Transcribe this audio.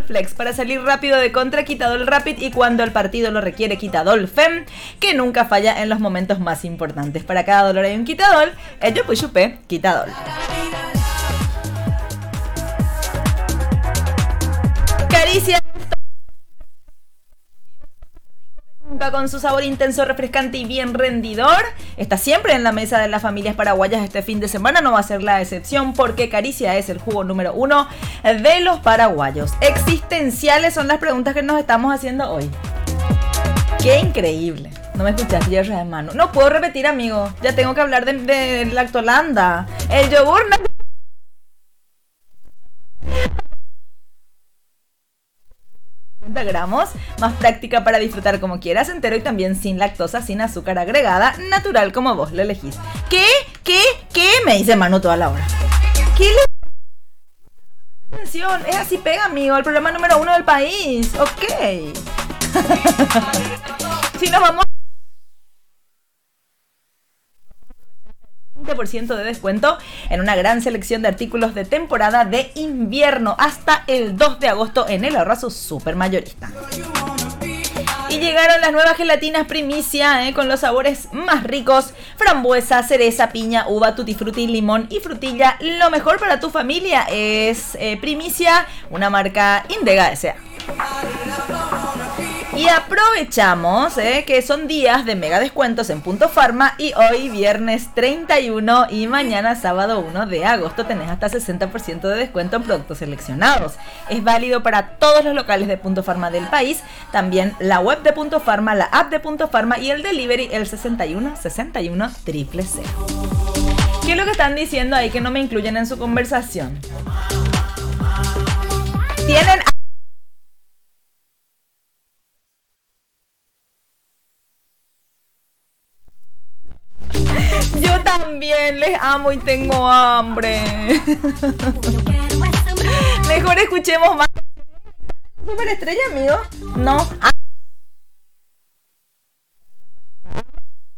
Flex para salir rápido de contra, Quitadol Rapid, y cuando el partido lo requiere, Quitadol Fem, que nunca falla en los momentos más importantes. Para cada dolor hay un Quitadol. Yo pues chupé Quitadol. Caricia con su sabor intenso, refrescante y bien rendidor. Está siempre en la mesa de las familias paraguayas. Este fin de semana no va a ser la excepción, porque Caricia es el jugo número 1 de los paraguayos. Existenciales son las preguntas que nos estamos haciendo hoy. ¡Qué increíble! No me escuchaste, ya, hermano. No puedo repetir, amigo. Ya tengo que hablar de Lactolanda. El yogur no... gramos, más práctica para disfrutar como quieras, entero y también sin lactosa, sin azúcar agregada, natural como vos lo elegís. ¿Qué? Me dice Manu toda la hora. ¿Qué le... Atención, es así pega, amigo, el programa número 1 del país. Ok. Si nos vamos... 20% de descuento en una gran selección de artículos de temporada de invierno hasta el 2 de agosto en el Arraso Super Mayorista. Y llegaron las nuevas gelatinas primicia, con los sabores más ricos: frambuesa, cereza, piña, uva, tutti frutti, limón y frutilla. Lo mejor para tu familia es primicia, una marca Indega S.A. Y aprovechamos que son días de mega descuentos en Punto Farma, y hoy viernes 31 y mañana sábado 1 de agosto tenés hasta 60% de descuento en productos seleccionados. Es válido para todos los locales de Punto Farma del país, también la web de Punto Farma, la app de Punto Farma y el delivery el 61 61 000. ¿Qué es lo que están diciendo ahí que no me incluyen en su conversación? Tienen... Yo también les amo y tengo hambre. Mejor escuchemos más. ¿Superestrella, amigo? No.